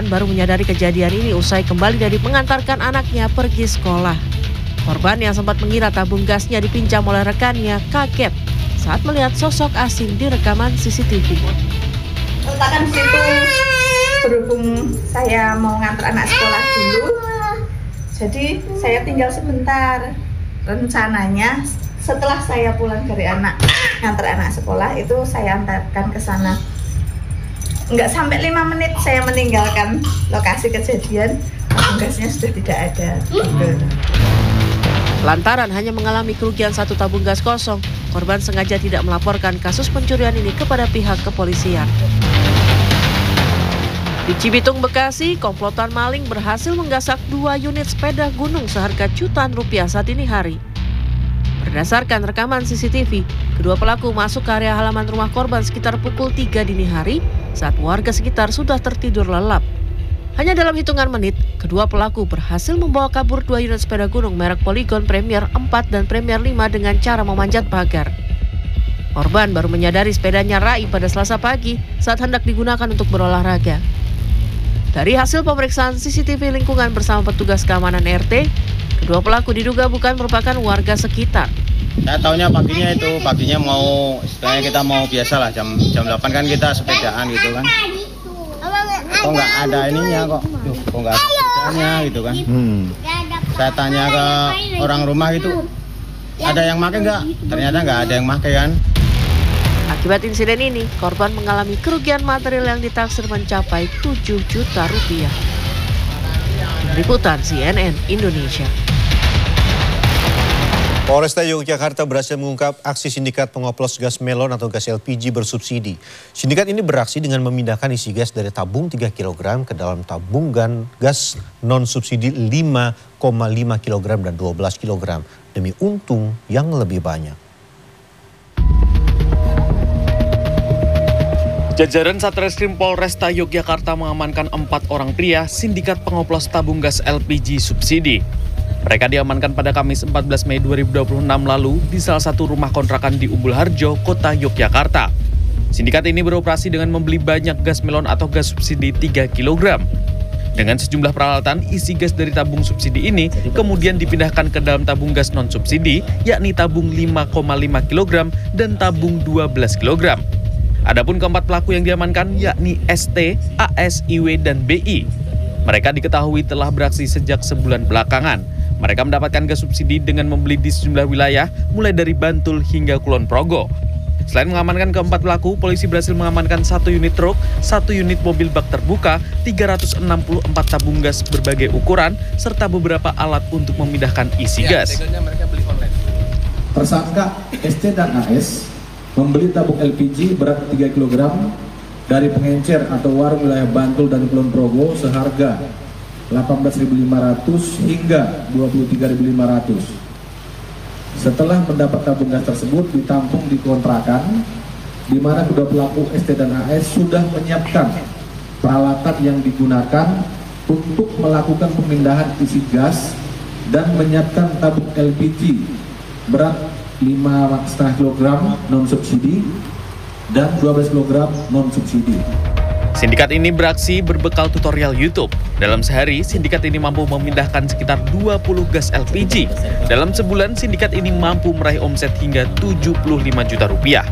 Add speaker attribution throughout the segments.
Speaker 1: baru menyadari kejadian ini usai kembali dari mengantarkan anaknya pergi sekolah. Korban yang sempat mengira tabung gasnya dipinjam oleh rekannya kaget saat melihat sosok asing di rekaman CCTV.
Speaker 2: Letakkan di situ, berhubung saya mau ngantar anak sekolah dulu, jadi saya tinggal sebentar. Rencananya setelah saya pulang dari ngantar anak sekolah itu saya antarkan ke sana. Nggak sampai 5 menit saya meninggalkan lokasi kejadian, tabung gasnya sudah tidak ada.
Speaker 1: Lantaran hanya mengalami kerugian 1 tabung gas kosong, korban sengaja tidak melaporkan kasus pencurian ini kepada pihak kepolisian. Di Cibitung, Bekasi, komplotan maling berhasil menggasak 2 unit sepeda gunung seharga jutaan rupiah saat dini hari. Berdasarkan rekaman CCTV, kedua pelaku masuk ke area halaman rumah korban sekitar pukul 3 dini hari saat warga sekitar sudah tertidur lelap. Hanya dalam hitungan menit, kedua pelaku berhasil membawa kabur 2 unit sepeda gunung merek Polygon Premier 4 dan Premier 5 dengan cara memanjat pagar. Korban baru menyadari sepedanya raib pada Selasa pagi saat hendak digunakan untuk berolahraga. Dari hasil pemeriksaan CCTV lingkungan bersama petugas keamanan RT, kedua pelaku diduga bukan merupakan warga sekitar.
Speaker 3: Saya taunya paginya mau, istilahnya kita mau biasa lah, jam 8 kan kita sepedaan gitu kan. Kok nggak ada ininya kok nggak ada sepedanya gitu kan. Saya tanya ke orang rumah gitu, ada yang pakai nggak? Ternyata nggak ada yang pakai kan.
Speaker 1: Akibat insiden ini, korban mengalami kerugian material yang ditaksir mencapai 7 juta rupiah. Liputan CNN Indonesia.
Speaker 4: Polresta Yogyakarta berhasil mengungkap aksi sindikat pengoplos gas melon atau gas LPG bersubsidi. Sindikat ini beraksi dengan memindahkan isi gas dari tabung 3 kg ke dalam tabung gas non-subsidi 5,5 kg dan 12 kg demi untung yang lebih banyak.
Speaker 5: Jajaran Satreskrim Polresta Yogyakarta mengamankan 4 orang pria sindikat pengoplos tabung gas LPG subsidi. Mereka diamankan pada Kamis 14 Mei 2026 lalu di salah satu rumah kontrakan di Umbul Harjo, Kota Yogyakarta. Sindikat ini beroperasi dengan membeli banyak gas melon atau gas subsidi 3 kg. Dengan sejumlah peralatan, isi gas dari tabung subsidi ini kemudian dipindahkan ke dalam tabung gas non-subsidi, yakni tabung 5,5 kg dan tabung 12 kg. Adapun keempat pelaku yang diamankan yakni ST, AS, IW, dan BI. Mereka diketahui telah beraksi sejak sebulan belakangan. Mereka mendapatkan gas subsidi dengan membeli di sejumlah wilayah, mulai dari Bantul hingga Kulon Progo. Selain mengamankan keempat pelaku, polisi berhasil mengamankan 1 unit truk, 1 unit mobil bak terbuka, 364 tabung gas berbagai ukuran, serta beberapa alat untuk memindahkan isi gas.
Speaker 6: Tersangka ST dan AS membeli tabung LPG berat 3 kg dari pengencer atau warung wilayah Bantul dan Kulon Progo seharga 18.500 hingga 23.500. Setelah mendapat tabung gas tersebut ditampung di kontrakan, di mana kedua pelaku ST dan AS sudah menyiapkan peralatan yang digunakan untuk melakukan pemindahan isi gas dan menyiapkan tabung LPG berat 5,5 kg non-subsidi dan 12 kg non-subsidi.
Speaker 5: Sindikat ini beraksi berbekal tutorial YouTube. Dalam sehari, sindikat ini mampu memindahkan sekitar 20 gas LPG. Dalam sebulan, sindikat ini mampu meraih omset hingga 75 juta rupiah.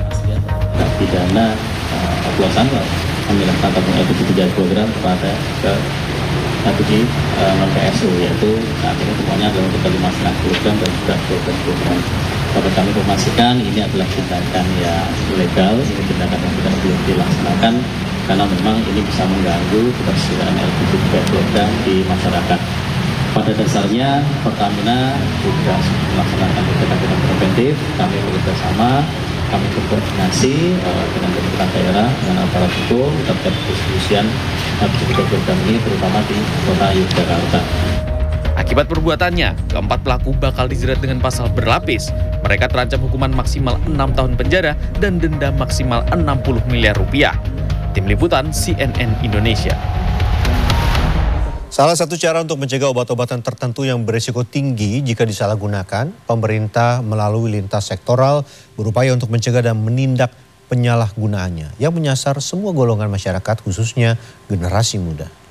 Speaker 7: Pidana oplosan memindahkan tabung LPG 3 kg kepada ke LPG non-PSU, yaitu saat ini semuanya adalah untuk 5,5 kg dan juga 12 kg. Dapat kami informasikan ini adalah tindakan yang ilegal, ini tindakan yang tidak boleh dilaksanakan karena memang ini bisa mengganggu ketersediaan LPG 3 kg di masyarakat. Pada dasarnya Pertamina juga melaksanakan kegiatan preventif, kami bekerjasama, kami berkoordinasi dengan pemerintah daerah, dengan aparat hukum terkait distribusian LPG 3 kg ini terutama di Kota Yogyakarta.
Speaker 5: Akibat perbuatannya, keempat pelaku bakal dijerat dengan pasal berlapis. Mereka terancam hukuman maksimal 6 tahun penjara dan denda maksimal 60 miliar rupiah. Tim Liputan CNN Indonesia.
Speaker 4: Salah satu cara untuk mencegah obat-obatan tertentu yang berisiko tinggi jika disalahgunakan, pemerintah melalui lintas sektoral berupaya untuk mencegah dan menindak penyalahgunaannya yang menyasar semua golongan masyarakat khususnya generasi muda.